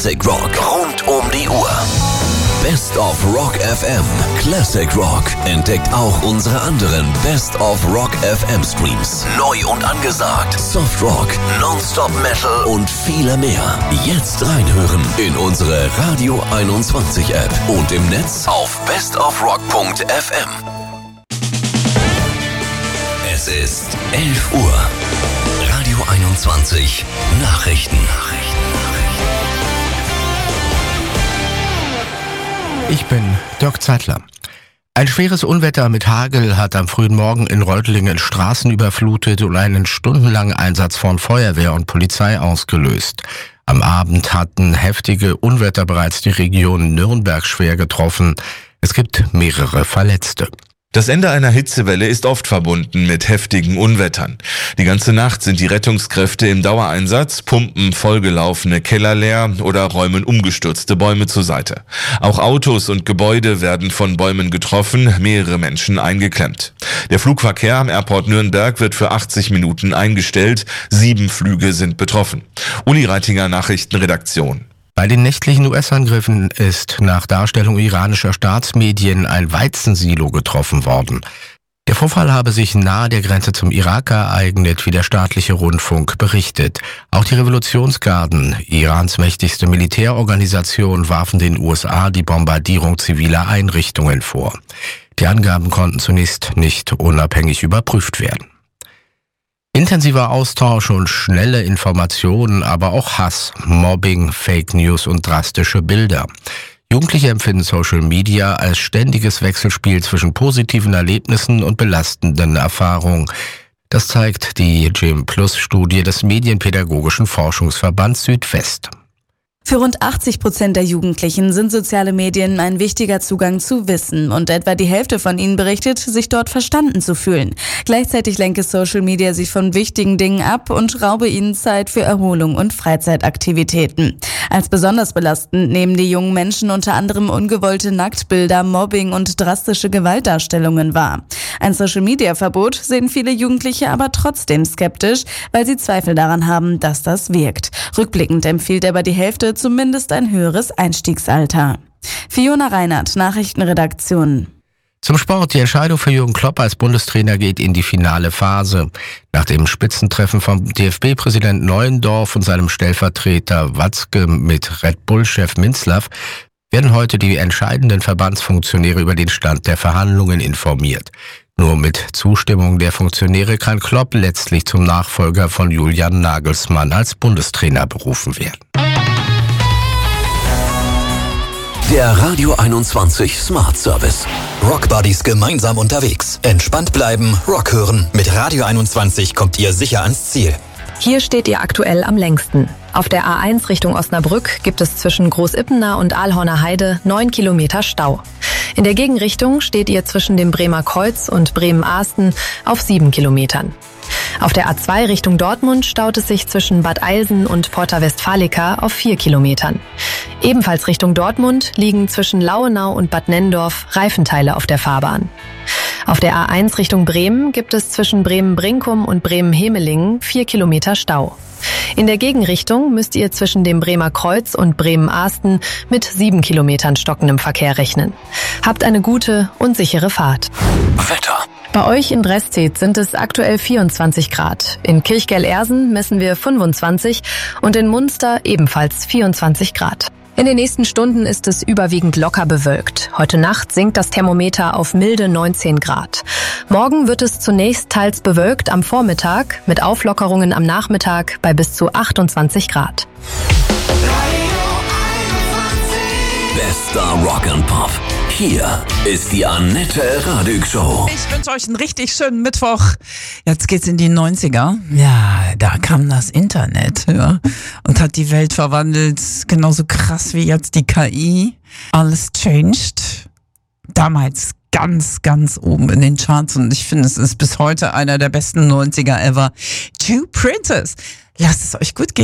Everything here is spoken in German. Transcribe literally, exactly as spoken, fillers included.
Classic Rock rund um die Uhr. Best of Rock F M. Classic Rock entdeckt auch unsere anderen Best of Rock F M Streams. Neu und angesagt. Soft Rock, Nonstop Metal und viele mehr. Jetzt reinhören in unsere Radio einundzwanzig App und im Netz auf bestofrock punkt f m. Es ist elf Uhr. Radio einundzwanzig Nachrichten. Ich bin Dirk Zeitler. Ein schweres Unwetter mit Hagel hat am frühen Morgen in Reutlingen Straßen überflutet und einen stundenlangen Einsatz von Feuerwehr und Polizei ausgelöst. Am Abend hatten heftige Unwetter bereits die Region Nürnberg schwer getroffen. Es gibt mehrere Verletzte. Das Ende einer Hitzewelle ist oft verbunden mit heftigen Unwettern. Die ganze Nacht sind die Rettungskräfte im Dauereinsatz, pumpen vollgelaufene Keller leer oder räumen umgestürzte Bäume zur Seite. Auch Autos und Gebäude werden von Bäumen getroffen, mehrere Menschen eingeklemmt. Der Flugverkehr am Airport Nürnberg wird für achtzig Minuten eingestellt. Sieben Flüge sind betroffen. Uli Reitinger, Nachrichtenredaktion. Bei den nächtlichen U S-Angriffen ist nach Darstellung iranischer Staatsmedien ein Weizensilo getroffen worden. Der Vorfall habe sich nahe der Grenze zum Irak ereignet, wie der staatliche Rundfunk berichtet. Auch die Revolutionsgarden, Irans mächtigste Militärorganisation, warfen den U S A die Bombardierung ziviler Einrichtungen vor. Die Angaben konnten zunächst nicht unabhängig überprüft werden. Intensiver Austausch und schnelle Informationen, aber auch Hass, Mobbing, Fake News und drastische Bilder. Jugendliche empfinden Social Media als ständiges Wechselspiel zwischen positiven Erlebnissen und belastenden Erfahrungen. Das zeigt die G E M Plus Studie des Medienpädagogischen Forschungsverbands Südwest. Für rund achtzig Prozent der Jugendlichen sind soziale Medien ein wichtiger Zugang zu Wissen und etwa die Hälfte von ihnen berichtet, sich dort verstanden zu fühlen. Gleichzeitig lenke Social Media sie von wichtigen Dingen ab und raube ihnen Zeit für Erholung und Freizeitaktivitäten. Als besonders belastend nehmen die jungen Menschen unter anderem ungewollte Nacktbilder, Mobbing und drastische Gewaltdarstellungen wahr. Ein Social-Media-Verbot sehen viele Jugendliche aber trotzdem skeptisch, weil sie Zweifel daran haben, dass das wirkt. Rückblickend empfiehlt aber die Hälfte zumindest ein höheres Einstiegsalter. Fiona Reinhardt, Nachrichtenredaktion. Zum Sport. Die Entscheidung für Jürgen Klopp als Bundestrainer geht in die finale Phase. Nach dem Spitzentreffen vom D F B-Präsident Neuendorf und seinem Stellvertreter Watzke mit Red Bull-Chef Minzlaff werden heute die entscheidenden Verbandsfunktionäre über den Stand der Verhandlungen informiert. Nur mit Zustimmung der Funktionäre kann Klopp letztlich zum Nachfolger von Julian Nagelsmann als Bundestrainer berufen werden. Der Radio einundzwanzig Smart Service. Rock Buddies gemeinsam unterwegs. Entspannt bleiben, Rock hören. Mit Radio einundzwanzig kommt ihr sicher ans Ziel. Hier steht ihr aktuell am längsten. Auf der A eins Richtung Osnabrück gibt es zwischen Großippener und Aalhorner Heide neun Kilometer Stau. In der Gegenrichtung steht ihr zwischen dem Bremer Kreuz und Bremen-Ahsten auf sieben Kilometern. Auf der A zwei Richtung Dortmund staut es sich zwischen Bad Eilsen und Porta Westfalica auf vier Kilometern. Ebenfalls Richtung Dortmund liegen zwischen Lauenau und Bad Nenndorf Reifenteile auf der Fahrbahn. Auf der A eins Richtung Bremen gibt es zwischen Bremen-Brinkum und Bremen-Hemelingen vier Kilometer Stau. In der Gegenrichtung müsst ihr zwischen dem Bremer Kreuz und Bremen-Ahsten mit sieben Kilometern stockendem Verkehr rechnen. Habt eine gute und sichere Fahrt. Wetter. Bei euch in Dresstedt sind es aktuell vierundzwanzig Grad. In Kirchgell-Ersen messen wir fünfundzwanzig und in Munster ebenfalls vierundzwanzig Grad. In den nächsten Stunden ist es überwiegend locker bewölkt. Heute Nacht sinkt das Thermometer auf milde neunzehn Grad. Morgen wird es zunächst teils bewölkt am Vormittag, mit Auflockerungen am Nachmittag bei bis zu achtundzwanzig Grad. Bester Rock and Pop. Hier ist die Annette Radig Show. Ich wünsche euch einen richtig schönen Mittwoch. Jetzt geht's in die neunziger. Ja, da kam das Internet, ja, und hat die Welt verwandelt. Genauso krass wie jetzt die K I. Alles changed. Damals ganz, ganz oben in den Charts und ich finde, es ist bis heute einer der besten neunziger ever. Two Princess. Lasst es euch gut gehen.